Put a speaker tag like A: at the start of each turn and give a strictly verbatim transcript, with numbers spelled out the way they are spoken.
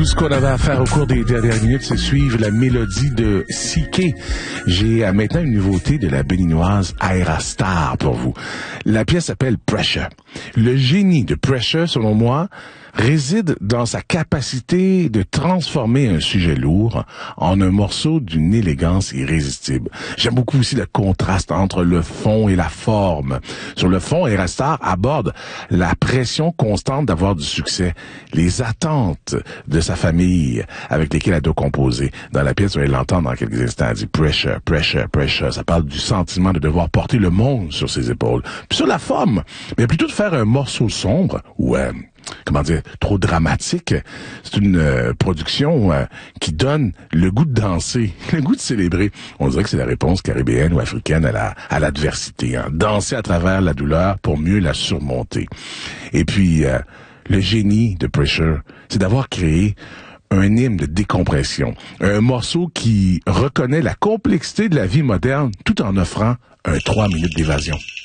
A: ce qu'on avait à faire au cours des dernières minutes, c'est suivre la mélodie de C K. J'ai euh, maintenant une nouveauté de la béninoise Aerastar pour vous. La pièce s'appelle Pressure. Le génie de Pressure, selon moi, réside dans sa capacité de transformer un sujet lourd en un morceau d'une élégance irrésistible. J'aime beaucoup aussi le contraste entre le fond et la forme. Sur le fond, Aerastar aborde la pression constante d'avoir du succès, les attentes de sa famille avec lesquelles elle doit composer. Dans la pièce, on va l'entendre dans quelques instants, elle dit pressure, pressure, pressure. Ça parle du sentiment de devoir porter le monde sur ses épaules. Puis sur la forme, mais plutôt de faire un morceau sombre ou euh, comment dire, trop dramatique. C'est une euh, production euh, qui donne le goût de danser, le goût de célébrer. On dirait que c'est la réponse caribéenne ou africaine à la à l'adversité. Hein. Danser à travers la douleur pour mieux la surmonter. Et puis, euh, le génie de Pressure, c'est d'avoir créé un hymne de décompression. Un morceau qui reconnaît la complexité de la vie moderne tout en offrant un trois minutes d'évasion.